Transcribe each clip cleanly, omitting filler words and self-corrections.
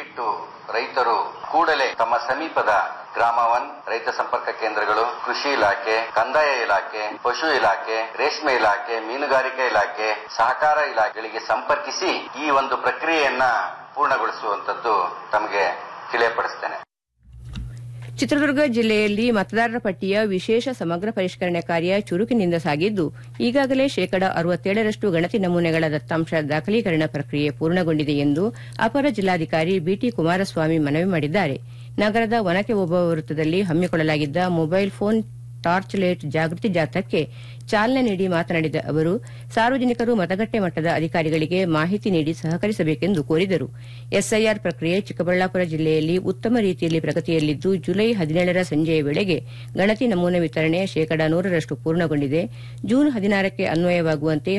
ದಯವಿಟ್ಟು ರೈತರು ಕೂಡಲೇ ತಮ್ಮ ಸಮೀಪದ ಗ್ರಾಮ 1 ರೈತ ಸಂಪರ್ಕ ಕೇಂದ್ರಗಳು, ಕೃಷಿ ಇಲಾಖೆ, ಕಂದಾಯ ಇಲಾಖೆ, ಪಶು ಇಲಾಖೆ, ರೇಷ್ಮೆ ಇಲಾಖೆ, ಮೀನುಗಾರಿಕಾ ಇಲಾಖೆ, ಸಹಕಾರ ಇಲಾಖೆಗಳಿಗೆ ಸಂಪರ್ಕಿಸಿ ಈ ಒಂದು ಪ್ರಕ್ರಿಯೆಯನ್ನ ಪೂರ್ಣಗೊಳಿಸುವಂತದ್ದು ತಮಗೆ ತಿಳಿಯಪಡಿಸುತ್ತೇನೆ. ಚಿತ್ರದುರ್ಗ ಜಿಲ್ಲೆಯಲ್ಲಿ ಮತದಾರರ ಪಟ್ಟಿಯ ವಿಶೇಷ ಸಮಗ್ರ ಪರಿಷ್ಕರಣೆ ಕಾರ್ಯ ಚುರುಕಿನಿಂದ ಸಾಗಿದ್ದು, ಈಗಾಗಲೇ ಶೇಕಡಾ 67ರಷ್ಟು ಗಣತಿ ನಮೂನೆಗಳ ದತ್ತಾಂಶ ದಾಖಲೀಕರಣ ಪ್ರಕ್ರಿಯೆ ಪೂರ್ಣಗೊಂಡಿದೆ ಎಂದು ಅಪರ ಜಿಲ್ಲಾಧಿಕಾರಿ ಬಿಟಿ ಕುಮಾರಸ್ವಾಮಿ ಮನವಿ ಮಾಡಿದ್ದಾರೆ. ನಗರದ ಒನಕೆ ಓಬವ್ವ ವೃತ್ತದಲ್ಲಿ ಹಮ್ಮಿಕೊಳ್ಳಲಾಗಿದ್ದ ಮೊಬೈಲ್ ಫೋನ್ ಟಾರ್ಚ್ ಲೈಟ್ ಜಾಗೃತಿ ಜಾಥಾಕ್ಕೆ ಚಾಲನೆ ನೀಡಿ ಮಾತನಾಡಿದ ಅವರು, ಸಾರ್ವಜನಿಕರು ಮತಗಟ್ಟೆ ಮಟ್ಟದ ಅಧಿಕಾರಿಗಳಿಗೆ ಮಾಹಿತಿ ನೀಡಿ ಸಹಕರಿಸಬೇಕೆಂದು ಕೋರಿದರು. ಎಸ್ಐಆರ್ ಪ್ರಕ್ರಿಯೆ ಚಿಕ್ಕಬಳ್ಳಾಪುರ ಜಿಲ್ಲೆಯಲ್ಲಿ ಉತ್ತಮ ರೀತಿಯಲ್ಲಿ ಪ್ರಗತಿಯಲ್ಲಿದ್ದು, ಜುಲೈ 17ರ ಸಂಜೆಯ ವೇಳೆಗೆ ಗಣತಿ ನಮೂನೆ ವಿತರಣೆ ಶೇಕಡಾ 100ರಷ್ಟು ಪೂರ್ಣಗೊಂಡಿದೆ. ಜೂನ್ 16ಕ್ಕೆ ಅನ್ವಯವಾಗುವಂತೆ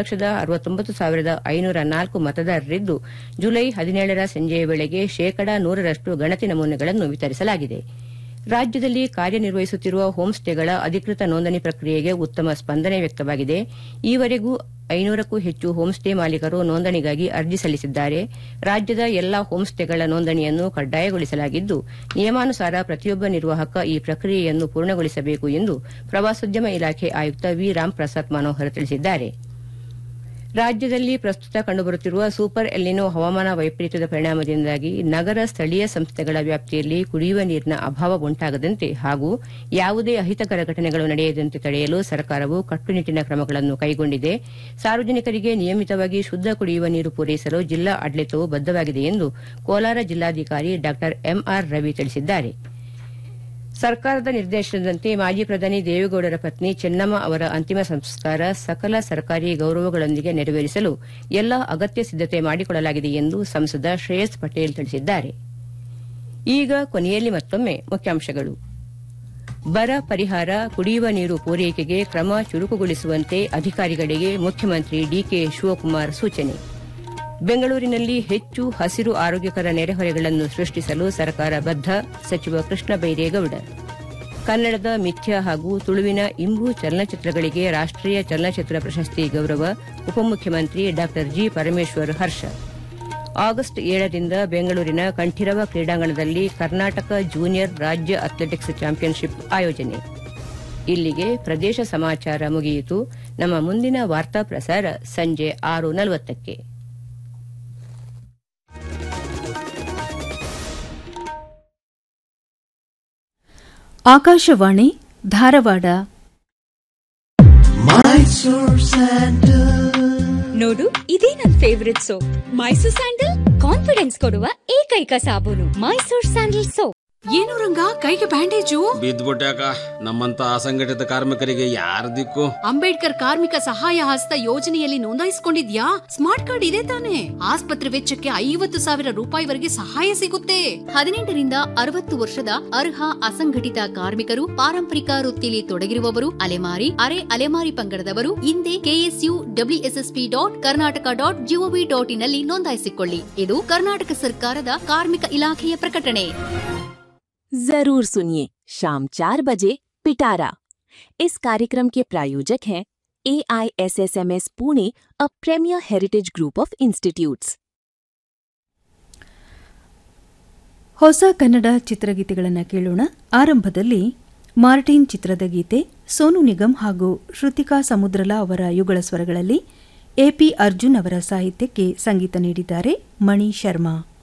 10,69,504 ಮತದಾರರಿದ್ದು, ಜುಲೈ 17ರ ಸಂಜೆಯ ವೇಳೆಗೆ ಶೇಕಡಾ 100ರಷ್ಟು ಗಣತಿ ನಮೂನೆಗಳನ್ನು ವಿತರಿಸಲಾಗಿದೆ. ರಾಜ್ಯದಲ್ಲಿ ಕಾರ್ಯನಿರ್ವಹಿಸುತ್ತಿರುವ ಹೋಂ ಸ್ಟೇಗಳ ಅಧಿಕೃತ ನೋಂದಣಿ ಪ್ರಕ್ರಿಯೆಗೆ ಉತ್ತಮ ಸ್ಪಂದನೆ ವ್ಯಕ್ತವಾಗಿದೆ. ಈವರೆಗೂ 500ಕ್ಕೂ ಹೆಚ್ಚು ಹೋಂ ಸ್ಟೇ ಮಾಲೀಕರು ನೋಂದಣಿಗಾಗಿ ಅರ್ಜಿ ಸಲ್ಲಿಸಿದ್ದಾರೆ. ರಾಜ್ಯದ ಎಲ್ಲಾ ಹೋಂ ಸ್ಟೇಗಳ ನೋಂದಣಿಯನ್ನು ಕಡ್ಡಾಯಗೊಳಿಸಲಾಗಿದ್ದು, ನಿಯಮಾನುಸಾರ ಪ್ರತಿಯೊಬ್ಬ ನಿರ್ವಾಹಕ ಈ ಪ್ರಕ್ರಿಯೆಯನ್ನು ಪೂರ್ಣಗೊಳಿಸಬೇಕು ಎಂದು ಪ್ರವಾಸೋದ್ಯಮ ಇಲಾಖೆ ಆಯುಕ್ತ ವಿ ರಾಮ್ ಪ್ರಸಾದ್ ಮನೋಹರ್ ತಿಳಿಸಿದ್ದಾರೆ. ರಾಜ್ಯದಲ್ಲಿ ಪ್ರಸ್ತುತ ಕಂಡುಬರುತ್ತಿರುವ ಸೂಪರ್ ಎಲ್ನಿನೋ ಹವಾಮಾನ ವೈಪರೀತ್ಯದ ಪರಿಣಾಮದಿಂದಾಗಿ ನಗರ ಸ್ಥಳೀಯ ಸಂಸ್ಥೆಗಳ ವ್ಯಾಪ್ತಿಯಲ್ಲಿ ಕುಡಿಯುವ ನೀರಿನ ಅಭಾವ ಉಂಟಾಗದಂತೆ ಹಾಗೂ ಯಾವುದೇ ಅಹಿತಕರ ಘಟನೆಗಳು ನಡೆಯದಂತೆ ತಡೆಯಲು ಸರ್ಕಾರವು ಕಟ್ಟುನಿಟ್ಟಿನ ಕ್ರಮಗಳನ್ನು ಕೈಗೊಂಡಿದೆ. ಸಾರ್ವಜನಿಕರಿಗೆ ನಿಯಮಿತವಾಗಿ ಶುದ್ದ ಕುಡಿಯುವ ನೀರು ಪೂರೈಸಲು ಜಿಲ್ಲಾ ಆಡಳಿತವು ಬದ್ದವಾಗಿದೆ ಎಂದು ಕೋಲಾರ ಜಿಲ್ಲಾಧಿಕಾರಿ ಡಾ ಎಂಆರ್ ರವಿ ತಿಳಿಸಿದ್ದಾರೆ. ಸರ್ಕಾರದ ನಿರ್ದೇಶನದಂತೆ ಮಾಜಿ ಪ್ರಧಾನಿ ದೇವೇಗೌಡರ ಪತ್ನಿ ಚೆನ್ನಮ್ಮ ಅವರ ಅಂತಿಮ ಸಂಸ್ಕಾರ ಸಕಲ ಸರ್ಕಾರಿ ಗೌರವಗಳೊಂದಿಗೆ ನೆರವೇರಿಸಲು ಎಲ್ಲಾ ಅಗತ್ಯ ಸಿದ್ದತೆ ಮಾಡಿಕೊಳ್ಳಲಾಗಿದೆ ಎಂದು ಸಂಸದ ಶ್ರೇಯಸ್ ಪಟೇಲ್ ತಿಳಿಸಿದ್ದಾರೆ. ಈಗ ಕೊನೆಯಲ್ಲಿ ಮತ್ತೊಮ್ಮೆ ಮುಖ್ಯಾಂಶಗಳು. ಬರ ಪರಿಹಾರ, ಕುಡಿಯುವ ನೀರು ಪೂರೈಕೆಗೆ ಕ್ರಮ ಚುರುಕುಗೊಳಿಸುವಂತೆ ಅಧಿಕಾರಿಗಳಿಗೆ ಮುಖ್ಯಮಂತ್ರಿ ಡಿಕೆ ಶಿವಕುಮಾರ್ ಸೂಚನೆ. ಬೆಂಗಳೂರಿನಲ್ಲಿ ಹೆಚ್ಚು ಹಸಿರು ಆರೋಗ್ಯಕರ ನೆರೆಹೊರೆಗಳನ್ನು ಸೃಷ್ಟಿಸಲು ಸರ್ಕಾರ ಬದ್ಧ, ಸಚಿವ ಕೃಷ್ಣ ಬೈರೇಗೌಡ. ಕನ್ನಡದ ಮಿಥ್ಯ ಹಾಗೂ ತುಳುವಿನ ಇಂಬು ಚಲನಚಿತ್ರಗಳಿಗೆ ರಾಷ್ಟೀಯ ಚಲನಚಿತ್ರ ಪ್ರಶಸ್ತಿ ಗೌರವ, ಉಪಮುಖ್ಯಮಂತ್ರಿ ಡಾ ಜಿ ಪರಮೇಶ್ವರ್ ಹರ್ಷ. ಆಗಸ್ಟ್ 7ರಿಂದ ಬೆಂಗಳೂರಿನ ಕಂಠೀರವ ಕ್ರೀಡಾಂಗಣದಲ್ಲಿ ಕರ್ನಾಟಕ ಜೂನಿಯರ್ ರಾಜ್ಯ ಅಥ್ಲೆಟಿಕ್ಸ್ ಚಾಂಪಿಯನ್ಶಿಪ್ ಆಯೋಜನೆ. ಇಲ್ಲಿಗೆ ಪ್ರದೇಶ ಸಮಾಚಾರ ಮುಗಿಯಿತು. ನಮ್ಮ ಮುಂದಿನ ವಾರ್ತಾ ಪ್ರಸಾರ ಸಂಜೆ 6:40ಕ್ಕೆ. ಆಕಾಶವಾಣಿ ಧಾರವಾಡ. ನೋಡು, ಇದೇ ನನ್ favourite soap, Mysore sandal. Confidence ಕೊಡುವ ಏಕೈಕ ಸಾಬೂನು ಮೈಸೂರ್ ಸ್ಯಾಂಡಲ್ ಸೋಪ್. ಏನು ರಂಗ, ಕೈಗೆ ಬ್ಯಾಂಡೇಜು? ಬಿದ್ದ್ಬಿಟ್ಟಾಕ. ನಮ್ಮಂತ ಅಸಂಘಟಿತ ಕಾರ್ಮಿಕರಿಗೆ ಯಾರ ದಿಕ್ಕು? ಅಂಬೇಡ್ಕರ್ ಕಾರ್ಮಿಕ ಸಹಾಯ ಹಸ್ತ ಯೋಜನೆಯಲ್ಲಿ ನೋಂದಾಯಿಸಿಕೊಂಡಿದ್ಯಾ? ಸ್ಮಾರ್ಟ್ ಕಾರ್ಡ್ ಇದೆ ತಾನೆ? ಆಸ್ಪತ್ರೆ ವೆಚ್ಚಕ್ಕೆ 50,000 ರೂಪಾಯಿವರೆಗೆ ಸಹಾಯ ಸಿಗುತ್ತೆ. 18ರಿಂದ 60 ವರ್ಷದ ಅರ್ಹ ಅಸಂಘಟಿತ ಕಾರ್ಮಿಕರು, ಪಾರಂಪರಿಕ ವೃತ್ತಿಲಿ ತೊಡಗಿರುವವರು, ಅಲೆಮಾರಿ, ಅರೆ ಅಲೆಮಾರಿ ಪಂಗಡದವರು ಹಿಂದೆ KSUWSSP.Karnataka.gov.in ನಲ್ಲಿ ನೋಂದಾಯಿಸಿಕೊಳ್ಳಿ. ಇದು ಕರ್ನಾಟಕ ಸರ್ಕಾರದ ಕಾರ್ಮಿಕ ಇಲಾಖೆಯ ಪ್ರಕಟಣೆ. जरूर सुनिए शाम 4 बजे पिटारा। इस कार्यक्रम के प्रायोजक हैं AISSMS Pune, a premiere heritage group of institutes. ಹೊಸ ಕನ್ನಡ ಚಿತ್ರಗೀತೆಗಳನ್ನು ಕೇಳೋಣ. ಆರಂಭದಲ್ಲಿ ಮಾರ್ಟಿನ್ ಚಿತ್ರದ ಗೀತೆ. ಸೋನು ನಿಗಮ್ ಹಾಗೂ ಶ್ರುತಿಕಾ ಸಮುದ್ರಲಾ ಅವರ ಯುಗಳ ಸ್ವರಗಳಲ್ಲಿ ಎಪಿ ಅರ್ಜುನ್ ಅವರ ಸಾಹಿತ್ಯಕ್ಕೆ ಸಂಗೀತ ನೀಡಿದ್ದಾರೆ ಮಣಿ ಶರ್ಮಾ.